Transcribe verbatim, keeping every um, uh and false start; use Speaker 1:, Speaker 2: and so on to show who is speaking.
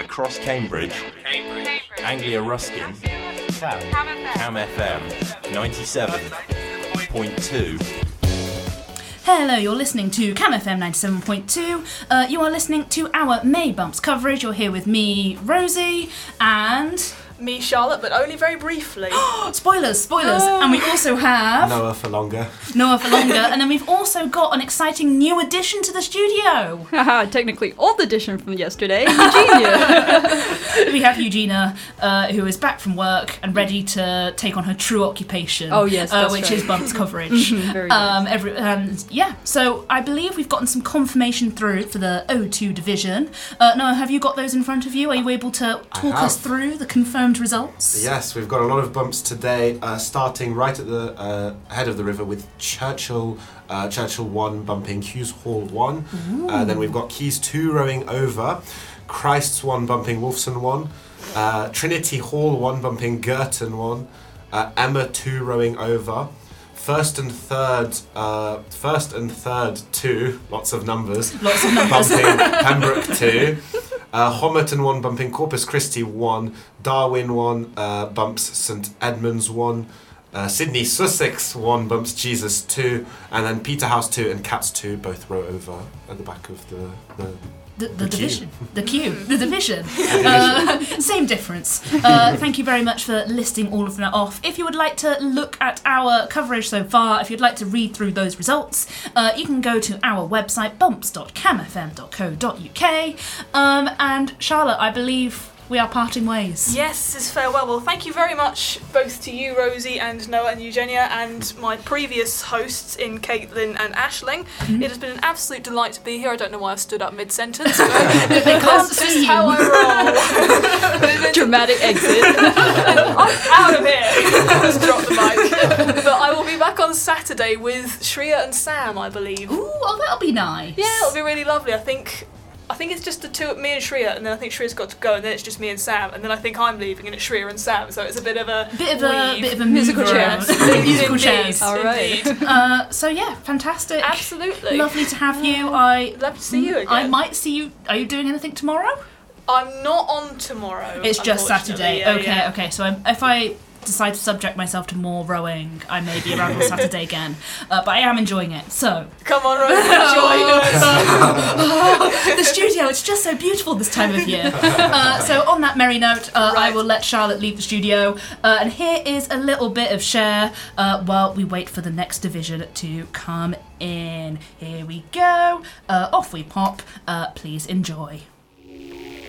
Speaker 1: across Cambridge, Cambridge. Anglia Ruskin, Cam, Cam F M, ninety-seven point two.
Speaker 2: Hello, you're listening to Cam F M ninety-seven point two. Uh, you are listening to our May Bumps coverage. You're here with me, Rosie, and...
Speaker 3: me, Charlotte, but only very briefly.
Speaker 2: spoilers, spoilers. Oh. And we also have...
Speaker 4: Noah for longer.
Speaker 2: Noah for longer. And then we've also got an exciting new addition to the studio.
Speaker 5: Haha, technically old addition from yesterday, Eugenia.
Speaker 2: We have Eugenia, uh, who is back from work and ready to take on her true occupation.
Speaker 5: Oh, yes, that's
Speaker 2: uh, Which
Speaker 5: right.
Speaker 2: is Bumps coverage.
Speaker 5: Very
Speaker 2: um,
Speaker 5: nice.
Speaker 2: every, and yeah, so I believe we've gotten some confirmation through for the O two division. Uh, Noah, have you got those in front of you? Are you able to talk us through the confirmed results?
Speaker 4: Yes, we've got a lot of bumps today, uh, starting right at the uh, head of the river with Churchill, uh, Churchill one bumping Hughes Hall one. Uh, then we've got Keys two rowing over, Christ's one bumping Wolfson one, uh, Trinity Hall one bumping Girton one, uh, Emma two rowing over. First and third, uh, first and third two, lots of numbers.
Speaker 2: Lots of numbers.
Speaker 4: Bumping Pembroke two. Uh, Homerton one bumping Corpus Christi one, Darwin one uh, bumps St Edmunds one, uh, Sydney Sussex one bumps Jesus two, and then Peterhouse two and Cats two both row over at the back of the the,
Speaker 2: The, the,
Speaker 4: the
Speaker 2: division.
Speaker 4: queue.
Speaker 2: The queue. The division. Uh, same difference. Uh, thank you very much for listing all of that off. If you would like to look at our coverage so far, if you'd like to read through those results, uh, you can go to our website, bumps dot cam f m dot co dot u k. Um, and Charlotte, I believe we are parting ways.
Speaker 3: Yes, it's farewell. Well, thank you very much both to you, Rosie, and Noah and Eugenia, and my previous hosts in Caitlin and Aisling. Mm-hmm. It has been an absolute delight to be here. I don't know why I've stood up mid-sentence. But
Speaker 2: They can't
Speaker 3: that's
Speaker 2: see
Speaker 3: just
Speaker 2: you.
Speaker 3: how I roll.
Speaker 5: Dramatic exit.
Speaker 3: I'm out of here. Just drop the mic. But I will be back on Saturday with Shreya and Sam, I believe.
Speaker 2: Ooh, oh, that'll be nice.
Speaker 3: Yeah, it'll be really lovely. I think I think it's just the two, me and Shreya, and then I think Shreya's got to go, and then it's just me and Sam, and then I think I'm leaving, and it's Shreya and Sam, so it's a bit of a
Speaker 2: Bit of a
Speaker 3: weave.
Speaker 2: bit of a
Speaker 5: Musical
Speaker 2: move around.
Speaker 5: chairs.
Speaker 2: Musical
Speaker 3: Indeed,
Speaker 2: chairs.
Speaker 5: All right.
Speaker 3: indeed.
Speaker 2: Uh, so yeah, fantastic.
Speaker 3: Absolutely.
Speaker 2: Lovely to have you. I
Speaker 3: Love to see you again.
Speaker 2: I might see you. Are you doing anything tomorrow?
Speaker 3: I'm not on tomorrow.
Speaker 2: It's just
Speaker 3: unfortunately.
Speaker 2: Saturday.
Speaker 3: Yeah,
Speaker 2: okay,
Speaker 3: yeah.
Speaker 2: okay. So I'm, if I decide to subject myself to more rowing, I may be around on Saturday again. Uh, but I am enjoying it. So
Speaker 3: Come on, Rosie, join us.
Speaker 2: the studio, it's just so beautiful this time of year. Uh, so on that merry note, uh, I
Speaker 3: Right.
Speaker 2: will let Charlotte leave the studio. Uh, and here is a little bit of Cher uh, while we wait for the next division to come in. Here we go. Uh, off we pop. Uh, please enjoy.